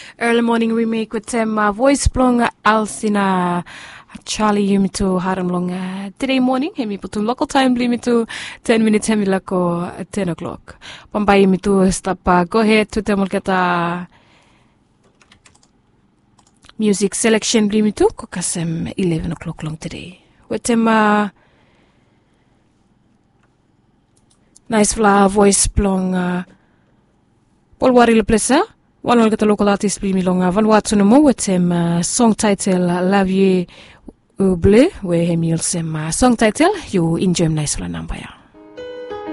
Early morning remake with voice blong Alcina Charlie Yumito Haramlong today morning hemi putu local time limito 10 minutes hemi lako 10 o'clock. Pambai yumito stop go ahead to temol kata music selection limito ko kasem 11 o'clock long today. With nice fla voice blong Polwari Leplesa, one of the local artists Blimilonga, Van Watsunomo with him song title La Vie Bleu, where he meals him song title, you enjoy nice number.